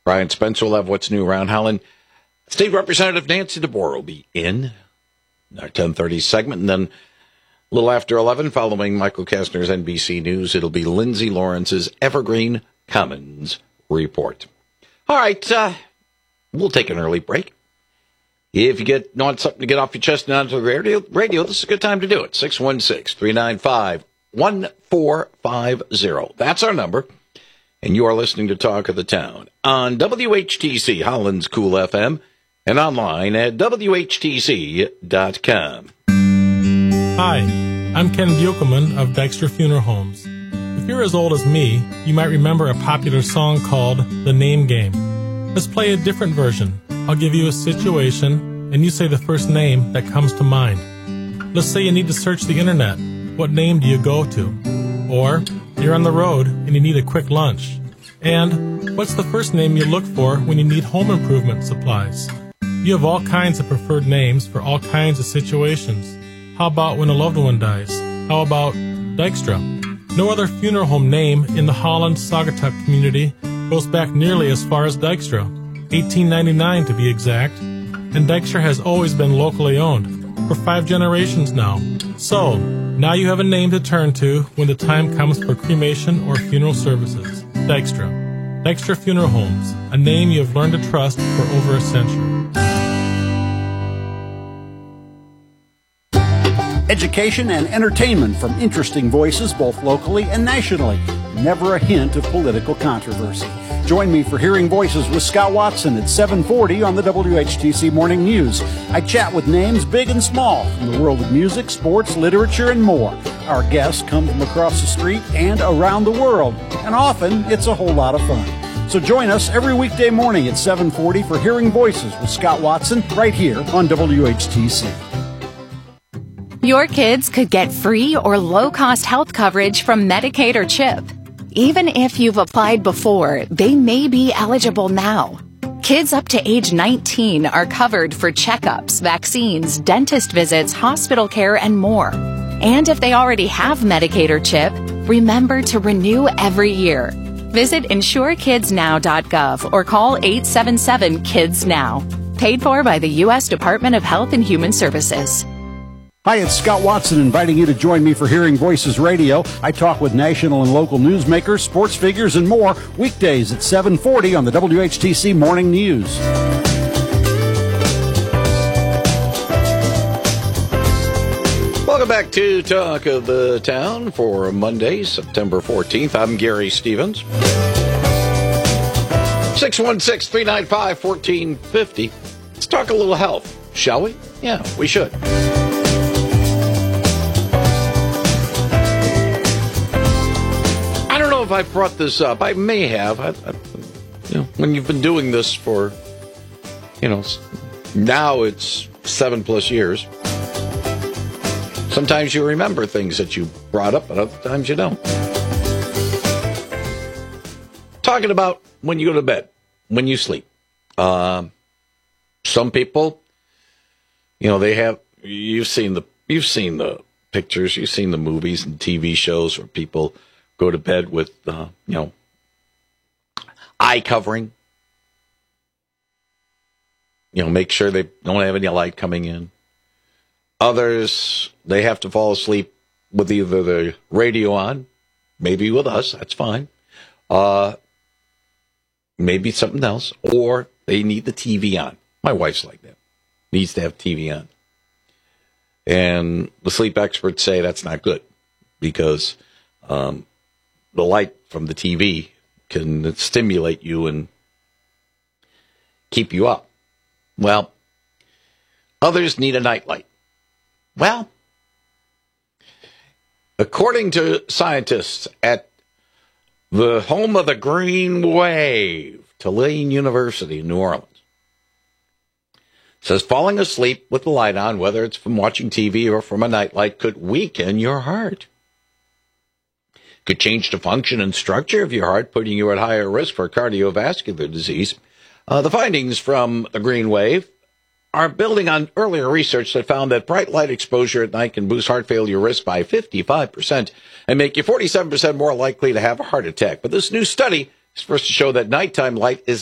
Brian Spencer will have what's new around Holland. State Representative Nancy DeBoer will be in our 10:30 segment, and then a little after 11, following Michael Kastner's NBC News, it'll be Lindsay Lawrence's Evergreen Commons Report. All right, we'll take an early break. If you want something to get off your chest and onto the radio, this is a good time to do it. 616-395-1450. That's our number. And you are listening to Talk of the Town on WHTC, Holland's Cool FM, and online at WHTC.com. Hi, I'm Ken Buchelman of Dykstra Funeral Homes. If you're as old as me, you might remember a popular song called The Name Game. Let's play a different version. I'll give you a situation, and you say the first name that comes to mind. Let's say you need to search the internet. What name do you go to? Or you're on the road and you need a quick lunch. And what's the first name you look for when you need home improvement supplies? You have all kinds of preferred names for all kinds of situations. How about when a loved one dies? How about Dykstra? No other funeral home name in the Holland-Saugatuck community goes back nearly as far as Dykstra, 1899 to be exact, and Dykstra has always been locally owned, for 5 generations now. So, now you have a name to turn to when the time comes for cremation or funeral services. Dykstra. Dykstra Funeral Homes, a name you have learned to trust for over a century. Education and entertainment from interesting voices both locally and nationally. Never a hint of political controversy. Join me for Hearing Voices with Scott Watson at 7:40 on the WHTC Morning News. I chat with names big and small from the world of music, sports, literature, and more. Our guests come from across the street and around the world, and often it's a whole lot of fun. So join us every weekday morning at 7:40 for Hearing Voices with Scott Watson right here on WHTC. Your kids could get free or low-cost health coverage from Medicaid or CHIP. Even if you've applied before, they may be eligible now. Kids up to age 19 are covered for checkups, vaccines, dentist visits, hospital care, and more. And if they already have Medicaid or CHIP, remember to renew every year. Visit insurekidsnow.gov or call 877-KIDS-NOW. Paid for by the U.S. Department of Health and Human Services. Hi, it's Scott Watson inviting you to join me for Hearing Voices Radio. I talk with national and local newsmakers, sports figures, and more weekdays at 7:40 on the WHTC Morning News. Welcome back to Talk of the Town for Monday, September 14th. I'm Gary Stevens. 616-395-1450. Let's talk a little health, shall we? Yeah, we should. I don't know if I brought this up. I may have. When you've been doing this for, now it's 7+ years. Sometimes you remember things that you brought up, but other times you don't. Talking about when you go to bed, when you sleep. Some people, you've seen the pictures, you've seen the movies and TV shows where people go to bed with, eye covering. Make sure they don't have any light coming in. Others, they have to fall asleep with either the radio on, maybe with us, that's fine. Maybe something else, or they need the TV on. My wife's like that. Needs to have TV on. And the sleep experts say that's not good because the light from the TV can stimulate you and keep you up. Well, others need a nightlight. Well, according to scientists at the home of the Green Wave, Tulane University in New Orleans, says falling asleep with the light on, whether it's from watching TV or from a nightlight, could weaken your heart. Could change the function and structure of your heart, putting you at higher risk for cardiovascular disease. The findings from the Green Wave are building on earlier research that found that bright light exposure at night can boost heart failure risk by 55% and make you 47% more likely to have a heart attack. But this new study is supposed to show that nighttime light is